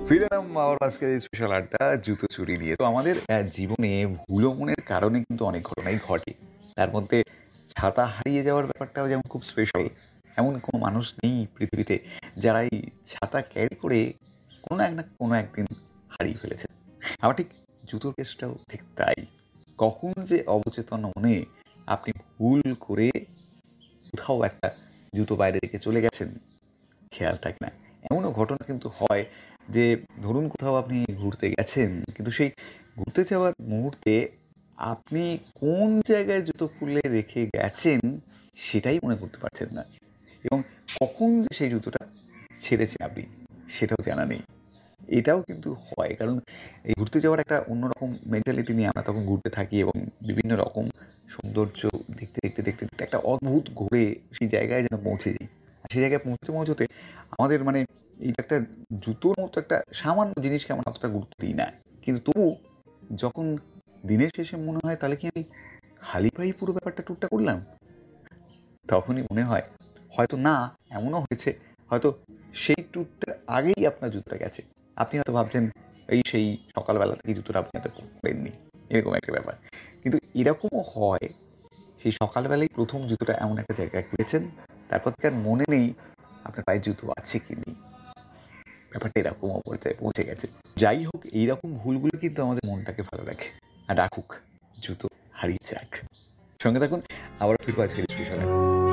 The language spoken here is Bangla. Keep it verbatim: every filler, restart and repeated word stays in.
ফিরে এলাম আবার আজকের এই স্পেশাল আড্ডা জুতো চুরি নিয়ে। তো আমাদের অ্যা জীবনে ভুলো-মনের কারণে কিন্তু অনেক ঘটনাই ঘটে। তার মধ্যে ছাতা হারিয়ে যাওয়ার ব্যাপারটাও যেমন খুব স্পেশাল, এমন কোনো মানুষ নেই পৃথিবীতে যারা এই ছাতা ক্যারি করে কোনো না এক না কোনো একদিন হারিয়ে ফেলেছে। আবার ঠিক জুতোর কেসটাও ঠিক তাই। কখন যে অবচেতন মনে আপনি ভুল করে কোথাও একটা জুতো বাইরে রেখে চলে গেছেন, খেয়াল থাকে না। এমনও ঘটনা কিন্তু হয় যে ধরুন কোথাও আপনি ঘুরতে গেছেন, কিন্তু সেই ঘুরতে যাওয়ার মুহূর্তে আপনি কোন জায়গায় জুতো খুলে রেখে গেছেন সেটাই মনে করতে পারছেন না। এবং কখন যে সেই জুতোটা ছেড়েছেন আপনি সেটাও জানা নেই। এটাও কিন্তু হয় কারণ এই ঘুরতে যাওয়ার একটা অন্যরকম মেন্টালিটি নিয়ে আমরা তখন ঘুরতে থাকি এবং বিভিন্ন রকম সৌন্দর্য দেখতে, দেখতে, দেখতে, দেখতে একটা অদ্ভুত ঘুরে সেই জায়গায় যেন পৌঁছে যাই। আর সেই জায়গায় পৌঁছতে, পৌঁছতে আমাদের মানে এই একটা জুতোর মতো একটা সামান্য জিনিসকে আমরা অতটা গুরুত্ব দিই না। কিন্তু তবু যখন দিনের শেষে মনে হয় তাহলে কি আমি খালি পায়েই পুরো ব্যাপারটা ট্যুরটা করলাম? তখনই মনে হয় হয়তো না, এমনও হয়েছে হয়তো সেই ট্যুরটার আগেই আপনার জুতোটা গেছে। আপনি হয়তো ভাবছেন এই সেই সকালবেলা থেকে জুতোটা আপনি হয়তো পরেননি। এরকম একটা ব্যাপার। কিন্তু এরকমও হয় সেই সকালবেলাই প্রথম জুতোটা এমন একটা জায়গায় খুলেছেন, তারপর থেকে আর মনে নেই আপনার পায়ে জুতো আছে কি নেই। ব্যাপারটা এরকমও পর্যায়ে পৌঁছে গেছে। যাই হোক এইরকম ভুলগুলো কিন্তু আমাদের মনটাকে ভালো রাখে। আর রাখুক। জুতো হারিয়ে যাক। সঙ্গে থাকুন, আবার ফিরবো আজকের স্পেশালে।